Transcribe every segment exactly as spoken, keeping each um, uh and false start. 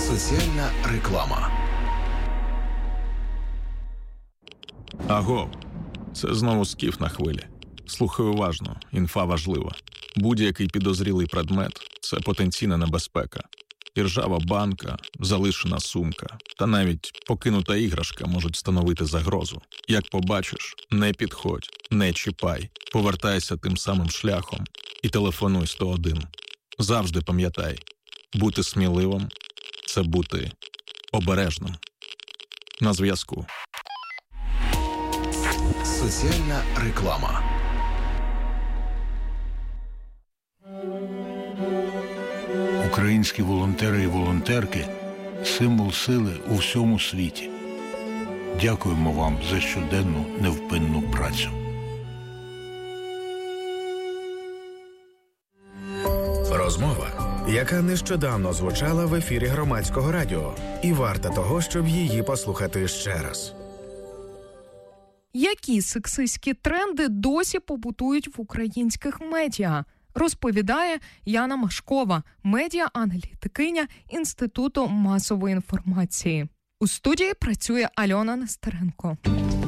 Соціальна реклама. Аго, це знову Скіф на хвилі. Слухай уважно, інфа важлива. Будь-який підозрілий предмет – це потенційна небезпека. Іржава банка, залишена сумка та навіть покинута іграшка можуть становити загрозу. Як побачиш, не підходь, не чіпай, повертайся тим самим шляхом і телефонуй сто один. Завжди пам'ятай, бути сміливим – це бути обережним. На зв'язку. Соціальна реклама. Українські волонтери і волонтерки – символ сили у всьому світі. Дякуємо вам за щоденну невпинну працю. Розмова, яка нещодавно звучала в ефірі Громадського радіо, і варта того, щоб її послухати ще раз. Які сексистські тренди досі побутують в українських медіа? Розповідає Яна Машкова, медіа-аналітикиня Інституту масової інформації. У студії працює Альона Нестеренко.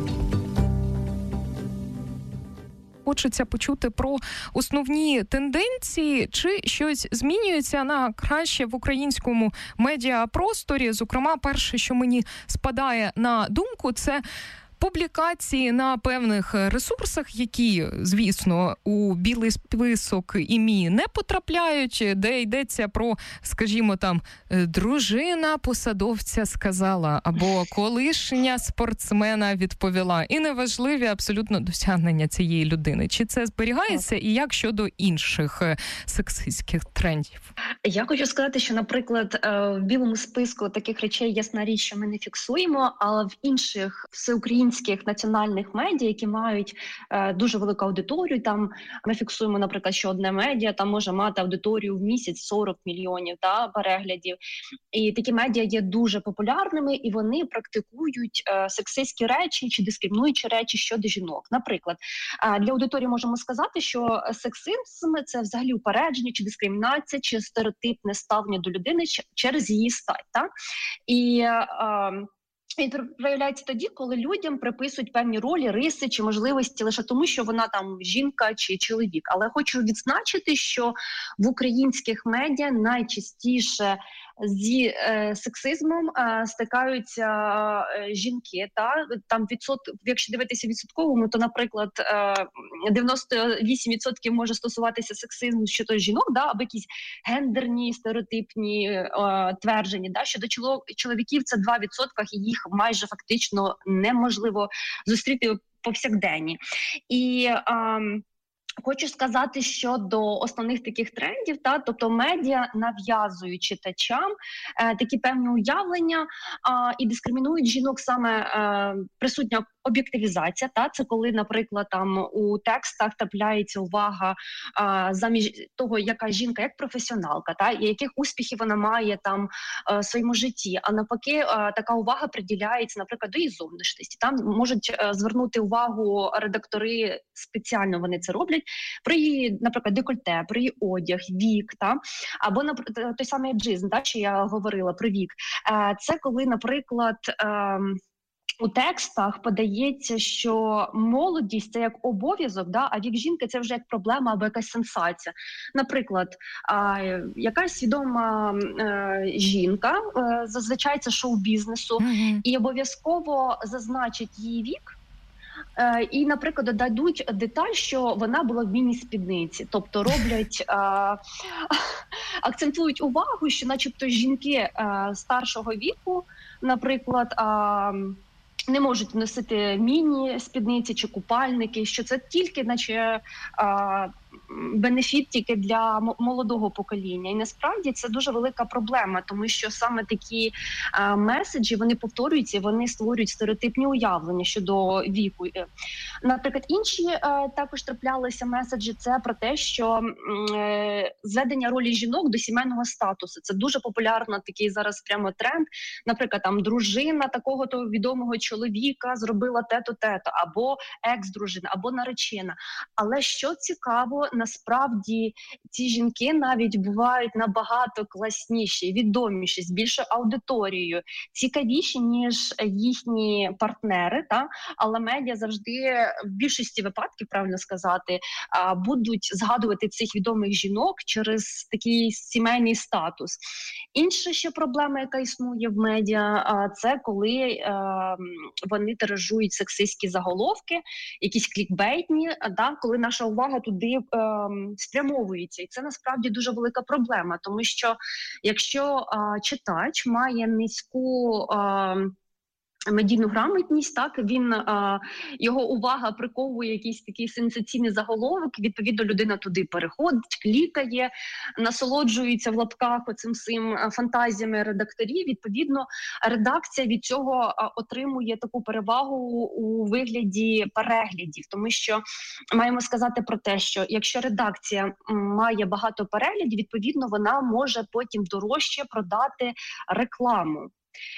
Хочеться почути про основні тенденції, чи щось змінюється на краще в українському медіапросторі. Зокрема, перше, що мені спадає на думку, це публікації на певних ресурсах, які, звісно, у білий список ІМІ не потрапляють, де йдеться про, скажімо, там, дружина посадовця сказала, або колишня спортсмена відповіла. І неважливі абсолютно досягнення цієї людини. Чи це зберігається і як щодо інших сексистських трендів? Я хочу сказати, що, наприклад, в білому списку таких речей, ясна річ, що ми не фіксуємо, але в інших всеукраїнських національних медіа, які мають е, дуже велику аудиторію, там ми фіксуємо, наприклад, що одне медіа там може мати аудиторію в місяць сорок мільйонів та, переглядів. І такі медіа є дуже популярними, і вони практикують е, сексистські речі чи дискримінуючі речі щодо жінок. Наприклад, е, для аудиторії можемо сказати, що сексизм – це взагалі упередження, чи дискримінація, чи стереотипне ставлення до людини через її стать. Та? І е, Він проявляється тоді, коли людям приписують певні ролі, риси чи можливості лише тому, що вона там жінка чи чоловік. Але хочу відзначити, що в українських медіа найчастіше зі е, сексизмом е, стикаються е, жінки. Та? Там відсот... Якщо дивитися відсотковому, то, наприклад, е, дев'яносто вісім відсотків може стосуватися сексизму щодо жінок, да? Або якісь гендерні, стереотипні е, твердження. Да? Щодо чоловіків це два відсотки, і їх майже фактично неможливо зустріти повсякденні. І е, хочу сказати щодо основних таких трендів, та, тобто медіа нав'язують читачам е, такі певні уявлення е, і дискримінують жінок саме е, присутня об'єктивізація, та це коли, наприклад, там у текстах трапляється увага а, замість того, яка жінка як професіоналка, та і яких успіхів вона має там а, в своєму житті. А навпаки, а, така увага приділяється, наприклад, до її зовнішності. Там можуть а, звернути увагу редактори, спеціально вони це роблять, про її, наприклад, декольте, про її одяг, вік, та або наприклад, той самий еджизм, та що я говорила про вік. А, це коли, наприклад, а, у текстах подається, що молодість – це як обов'язок, да? А вік жінки – це вже як проблема або якась сенсація. Наприклад, а, якась відома е, жінка, е, зазвичай це шоу-бізнесу, mm-hmm. і обов'язково зазначить її вік, е, і, наприклад, додадуть деталь, що вона була в міні-спідниці. Тобто роблять, е, акцентують увагу, що начебто жінки е, старшого віку, наприклад, е, не можуть носити міні-спідниці чи купальники, що це тільки, наче, а, бенефіт тільки для молодого покоління. І насправді це дуже велика проблема, тому що саме такі а, меседжі, вони повторюються, вони створюють стереотипні уявлення щодо віку. Наприклад, інші а, також траплялися меседжі, це про те, що е, зведення ролі жінок до сімейного статусу. Це дуже популярно, такий зараз прямо тренд. Наприклад, там дружина такого-то відомого чоловіка зробила те-то, те-то, або екс-дружина, або наречена. Але що цікаво, насправді ці жінки навіть бувають набагато класніші, відоміші, з більшою аудиторією, цікавіші, ніж їхні партнери, та? Але медіа завжди, в більшості випадків, правильно сказати, будуть згадувати цих відомих жінок через такий сімейний статус. Інша ще проблема, яка існує в медіа, це коли вони тиражують сексистські заголовки, якісь клікбейтні, да, коли наша увага туди е, спрямовується. І це насправді дуже велика проблема, тому що якщо е, читач має низьку е, медійну грамотність, так, він, е, його увага приковує якийсь такий сенсаційний заголовок, відповідно людина туди переходить, клікає, насолоджується в лапках оцим всім фантазіями редакторів, відповідно редакція від цього е, отримує таку перевагу у вигляді переглядів, тому що маємо сказати про те, що якщо редакція має багато переглядів, відповідно вона може потім дорожче продати рекламу.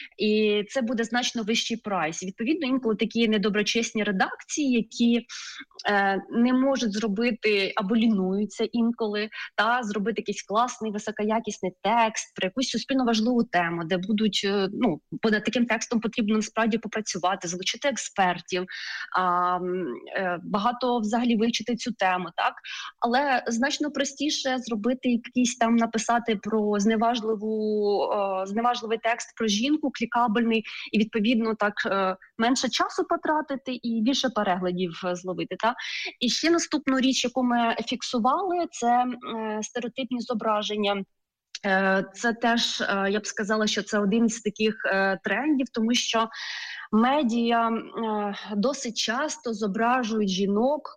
І це буде значно вищий прайс. Відповідно, інколи такі недоброчесні редакції, які е, не можуть зробити або лінуються інколи, та зробити якийсь класний, високоякісний текст про якусь суспільно важливу тему, де будуть, е, ну, над таким текстом потрібно насправді попрацювати, залучити експертів, а, е, багато взагалі вивчити цю тему, так? Але значно простіше зробити якийсь там, написати про зневажливу, е, зневажливий текст про жінку, клікабельний, і відповідно так е, менше часу потратити і більше переглядів е, зловити. Та? І ще наступну річ, яку ми фіксували, це е, стереотипні зображення. Е, це теж, е, я б сказала, що це один з таких е, трендів, тому що медіа е, досить часто зображують жінок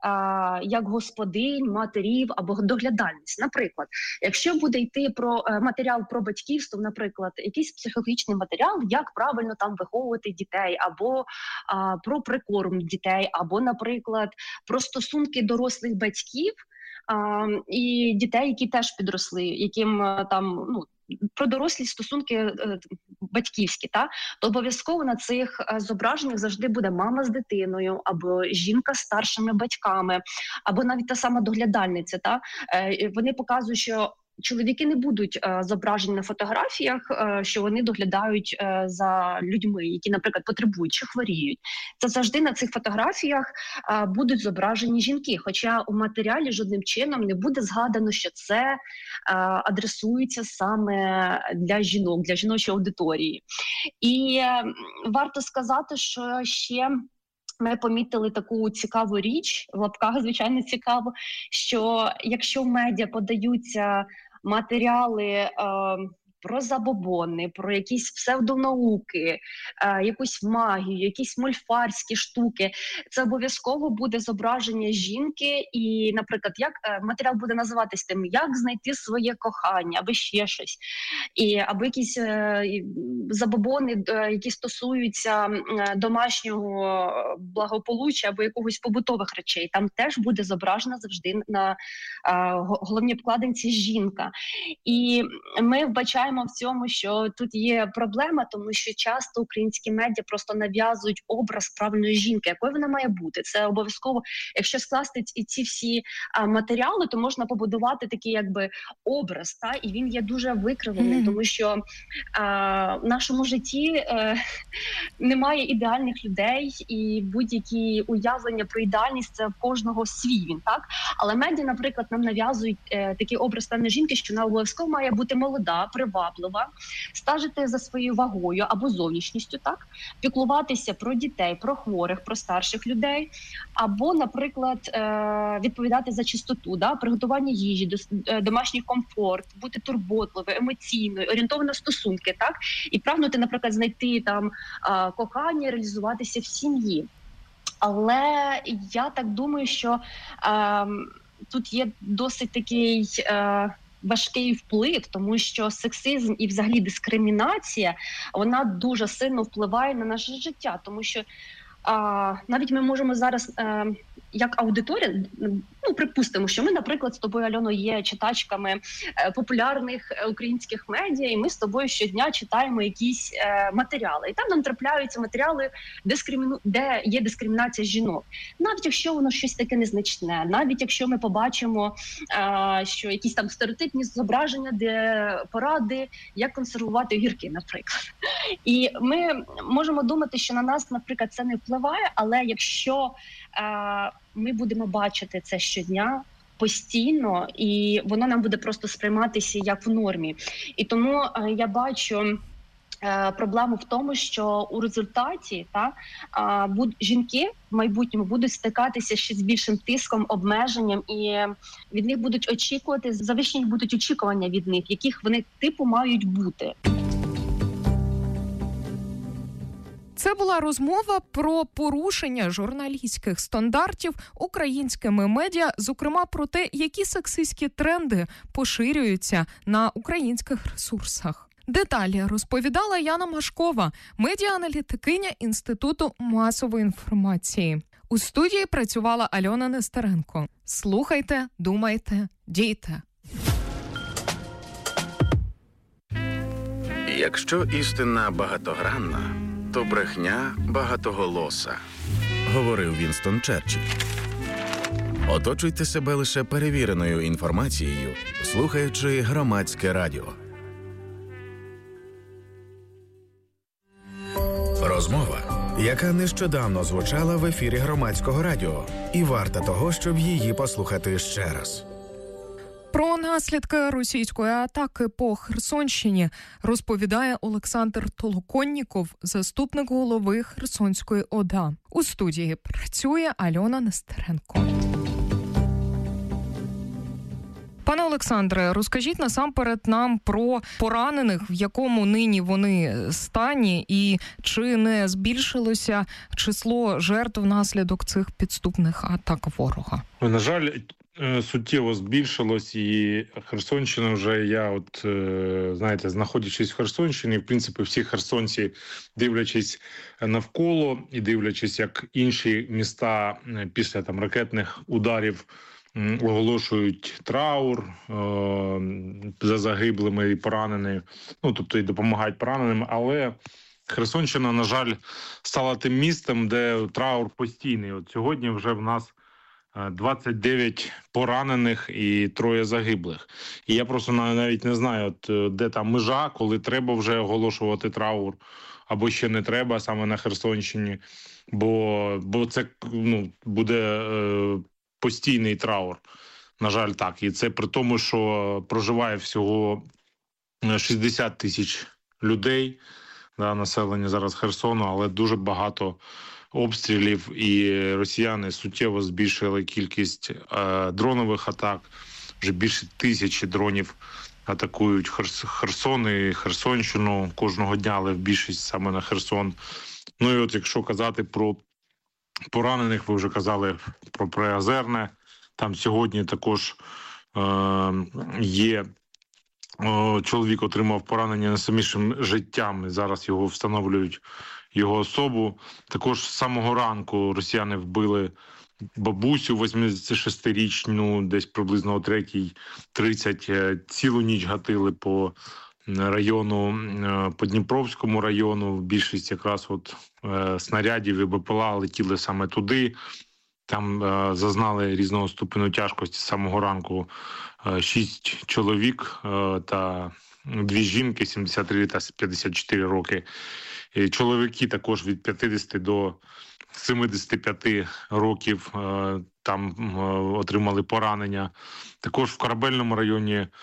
як господинь, матерів або доглядальниць. Наприклад, якщо буде йти про матеріал про батьківство, наприклад, якийсь психологічний матеріал, як правильно там виховувати дітей, або а, про прикорм дітей, або, наприклад, про стосунки дорослих батьків а, і дітей, які теж підросли, яким там, ну, про дорослі стосунки е, батьківські, та? То обов'язково на цих е, зображеннях завжди буде мама з дитиною, або жінка з старшими батьками, або навіть та сама доглядальниця. Та? Е, вони показують, що чоловіки не будуть е, зображені на фотографіях, е, що вони доглядають е, за людьми, які, наприклад, потребують чи хворіють. Це завжди на цих фотографіях е, будуть зображені жінки, хоча у матеріалі жодним чином не буде згадано, що це е, адресується саме для жінок, для жіночої аудиторії. І е, варто сказати, що ще ми помітили таку цікаву річ, в лапках, звичайно, цікаво, що якщо в медіа подаються матеріали е, про забобони, про якісь псевдонауки, е, якусь магію, якісь мольфарські штуки, це обов'язково буде зображення жінки і, наприклад, як е, матеріал буде називатись тим, як знайти своє кохання, або ще щось, і, або якісь е, забобони, е, які стосуються е, домашнього благополуччя або якогось побутових речей. Там теж буде зображена завжди на е, головній обкладинці жінка. І ми вбачаємо в цьому, що тут є проблема, тому що часто українські медіа просто нав'язують образ правильної жінки, якою вона має бути. Це обов'язково, якщо скласти і ці всі а, матеріали, то можна побудувати такий якби образ, та, і він є дуже викривлений, mm. тому що а, в нашому житті е, немає ідеальних людей, і будь-які уявлення про ідеальність це в кожного свій він, так? Але медіа, наприклад, нам нав'язують е, такий образ певної жінки, що вона обов'язково має бути молода, приваблива, стежити за своєю вагою або зовнішністю, так? Піклуватися про дітей, про хворих, про старших людей, або, наприклад, е, відповідати за чистоту, да? Приготування їжі, домашній комфорт, бути турботливою, емоційною, орієнтовано в стосунки, так? І прагнути, наприклад, знайти там е, кохання, реалізуватися в сім'ї. Але я так думаю, що е, тут є досить такий е, важкий вплив, тому що сексизм і взагалі дискримінація, вона дуже сильно впливає на наше життя, тому що е, навіть ми можемо зараз е, як аудиторія, ну, припустимо, що ми, наприклад, з тобою, Альоно, є читачками популярних українських медіа, і ми з тобою щодня читаємо якісь матеріали. І там нам трапляються матеріали, дискриміну... де є дискримінація жінок. Навіть якщо воно щось таке незначне, навіть якщо ми побачимо, що якісь там стереотипні зображення, де поради, як консервувати огірки, наприклад. І ми можемо думати, що на нас, наприклад, це не впливає, але якщо е, ми будемо бачити це щодня, постійно, і воно нам буде просто сприйматися як в нормі. І тому е, я бачу е, проблему в тому, що у результаті та, е, буд, жінки в майбутньому будуть стикатися ще з більшим тиском, обмеженням, і від них будуть очікувати, завищені будуть очікування від них, яких вони типу мають бути. Це була розмова про порушення журналістських стандартів українськими медіа, зокрема про те, які сексистські тренди поширюються на українських ресурсах. Деталі розповідала Яна Машкова, медіа-аналітикиня Інституту масової інформації. У студії працювала Альона Нестеренко. Слухайте, думайте, дійте. Якщо істина багатогранна, то брехня багатоголоса, говорив Вінстон Черчилль. Оточуйте себе лише перевіреною інформацією, слухаючи Громадське радіо. Розмова, яка нещодавно звучала в ефірі Громадського радіо, і варта того, щоб її послухати ще раз. Про наслідки російської атаки по Херсонщині розповідає Олександр Толоконніков, заступник голови Херсонської ОДА. У студії працює Альона Нестеренко. Пане Олександре, розкажіть насамперед нам про поранених, в якому нині вони стані, і чи не збільшилося число жертв внаслідок цих підступних атак ворога? На жаль, суттєво збільшилось, і Херсонщина вже, я от, знаєте, знаходячись в Херсонщині, в принципі, всі херсонці, дивлячись навколо і дивлячись, як інші міста після там ракетних ударів оголошують траур е- за загиблими і пораненими, ну, тобто і допомагають пораненим, але Херсонщина, на жаль, стала тим містом, де траур постійний. От сьогодні вже в нас двадцять дев'ять поранених і троє загиблих. І я просто навіть не знаю, от, де там межа, коли треба вже оголошувати траур, або ще не треба саме на Херсонщині, бо, бо це ну, буде е, постійний траур. На жаль, так. І це при тому, що проживає всього шістдесят тисяч людей, да, населення зараз Херсону, але дуже багато обстрілів, і росіяни суттєво збільшили кількість е, дронових атак. Вже більше тисячі дронів атакують Херсон і Херсонщину кожного дня, але в більшість саме на Херсон. Ну і от якщо казати про поранених, ви вже казали про Приозерне. Там сьогодні також е, є е, чоловік отримав поранення несумісним життям, і зараз його встановлюють, його особу. Також з самого ранку росіяни вбили бабусю вісімдесятишестирічну, десь приблизно о третій тридцять, цілу ніч гатили по району, по Дніпровському району. Більшість якраз от снарядів і БПЛА летіли саме туди. Там е, зазнали різного ступеню тяжкості з самого ранку е, шість чоловік е, та дві жінки, сімдесят три та п'ятдесят чотири роки. І чоловіки також від п'ятдесят до сімдесят п'ять років е, там е, отримали поранення. Також в Корабельному районі е,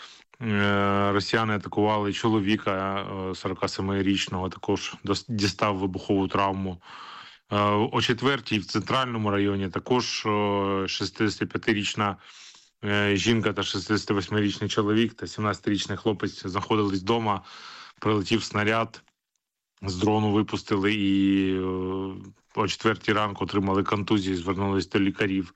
росіяни атакували чоловіка е, сорокасемирічного, також дістав вибухову травму. О четвертій в Центральному районі також шістдесятип'ятирічна жінка та шістдесятивосьмирічний чоловік та сімнадцятирічний хлопець знаходились вдома, прилетів снаряд, з дрону випустили і о четвертій ранку отримали контузії, звернулись до лікарів.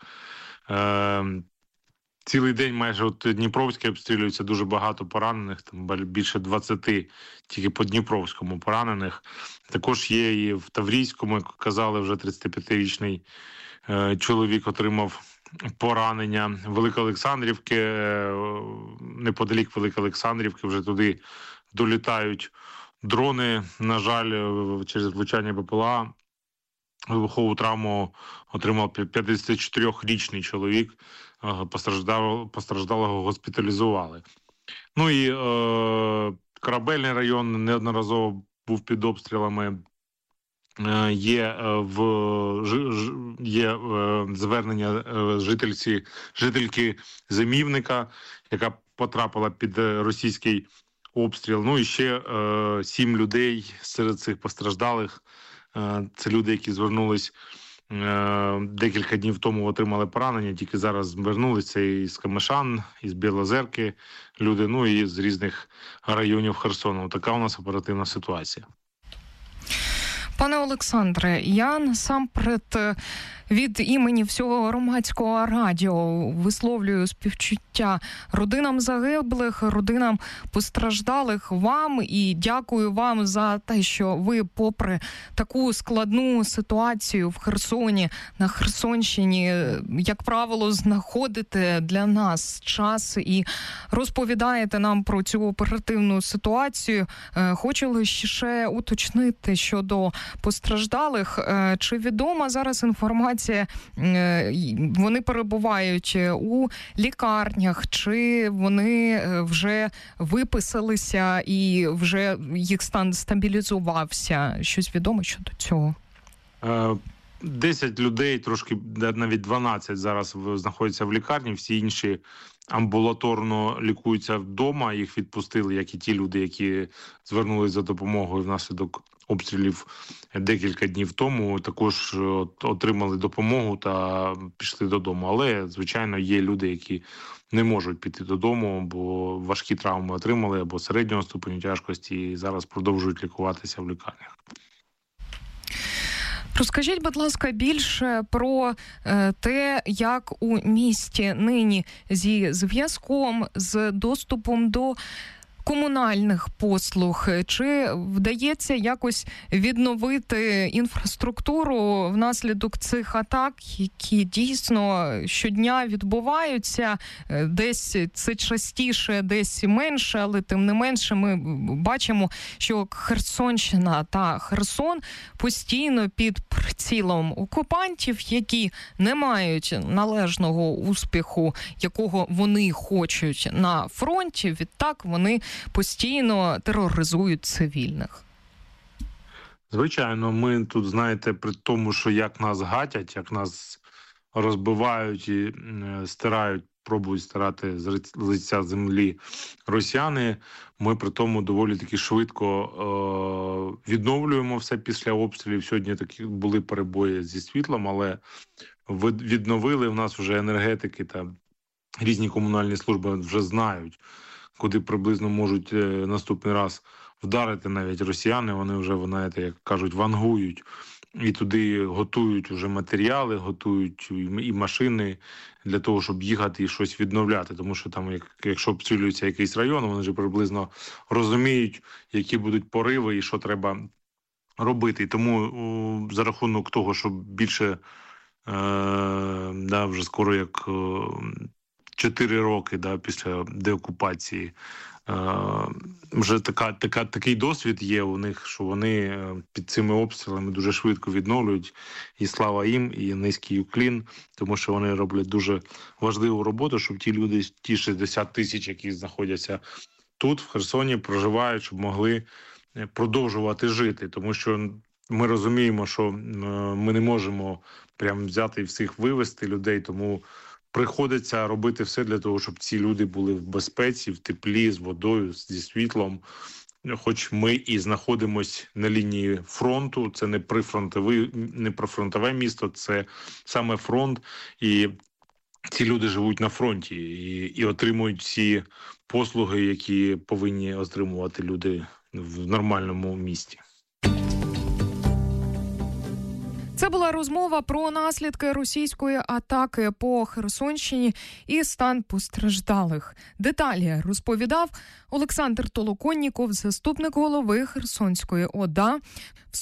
Цілий день майже от Дніпровське обстрілюється, дуже багато поранених, там більше двадцяти тільки по Дніпровському поранених. Також є і в Таврійському, як казали, вже тридцятип'ятирічний чоловік отримав поранення. Великоолександрівки, неподалік Великоолександрівки, вже туди долітають дрони. На жаль, через влучання БПЛА вибухову травму отримав п'ятдесятичотирирічний чоловік, постраждалого, постраждалого госпіталізували. Ну і е, Корабельний район неодноразово був під обстрілами. Е, є в є звернення жительці, жительки Зимівника, яка потрапила під російський обстріл. Ну і ще е, сім людей серед цих постраждалих. Е, це люди, які звернулись е, декілька днів тому, отримали поранення, тільки зараз звернулися із Камишан, із Білозерки люди, ну і з різних районів Херсону. Така у нас оперативна ситуація. Пане Олександре, я насамперед від імені всього громадського радіо висловлюю співчуття родинам загиблих, родинам постраждалих, вам, і дякую вам за те, що ви, попри таку складну ситуацію в Херсоні, на Херсонщині, як правило, знаходите для нас час і розповідаєте нам про цю оперативну ситуацію. Хочу лише уточнити щодо постраждалих. Чи відома зараз інформація, вони перебувають у лікарнях, чи вони вже виписалися і вже їх стан стабілізувався? Щось відомо щодо цього? Десять людей, трошки навіть дванадцять зараз знаходяться в лікарні, всі інші амбулаторно лікуються вдома, їх відпустили, як і ті люди, які звернулись за допомогою внаслідок обстрілів декілька днів тому, також отримали допомогу та пішли додому. Але, звичайно, є люди, які не можуть піти додому, бо важкі травми отримали або середнього ступеню тяжкості і зараз продовжують лікуватися в лікарнях. Розкажіть, будь ласка, більше про е, те, як у місті нині зі зв'язком, з доступом до комунальних послуг. Чи вдається якось відновити інфраструктуру внаслідок цих атак, які дійсно щодня відбуваються? Десь це частіше, десь менше, але тим не менше ми бачимо, що Херсонщина та Херсон постійно під прицілом окупантів, які не мають належного успіху, якого вони хочуть на фронті. Відтак вони постійно тероризують цивільних. Звичайно, ми тут, знаєте, при тому, що як нас гатять, як нас розбивають і стирають, пробують стирати з лиця землі росіяни, ми при тому доволі таки швидко е- відновлюємо все після обстрілів. Сьогодні такі були перебої зі світлом, але відновили. У нас вже енергетики та різні комунальні служби вже знають, куди приблизно можуть наступний раз вдарити навіть росіяни. Вони вже, знаєте, як кажуть, вангують. І туди готують вже матеріали, готують і машини для того, щоб їхати і щось відновляти. Тому що там, як, якщо обстрілюється якийсь район, вони вже приблизно розуміють, які будуть пориви і що треба робити. І тому о, за рахунок того, що більше, е, да, вже скоро як... Е, Чотири роки, да, після деокупації, е, вже така, така, такий досвід є у них, що вони під цими обстрілами дуже швидко відновлюють. І слава їм, і низький уклін, тому що вони роблять дуже важливу роботу, щоб ті люди, ті шістдесят тисяч, які знаходяться тут, в Херсоні, проживають, щоб могли продовжувати жити. Тому що ми розуміємо, що ми не можемо прямо взяти і всіх вивезти людей, тому приходиться робити все для того, щоб ці люди були в безпеці, в теплі, з водою, зі світлом. Хоч ми і знаходимося на лінії фронту, це не прифронтове, не прифронтове місто, це саме фронт. І ці люди живуть на фронті і, і отримують всі послуги, які повинні отримувати люди в нормальному місті. Це була розмова про наслідки російської атаки по Херсонщині і стан постраждалих. Деталі розповідав Олександр Толоконніков, заступник голови Херсонської ОДА.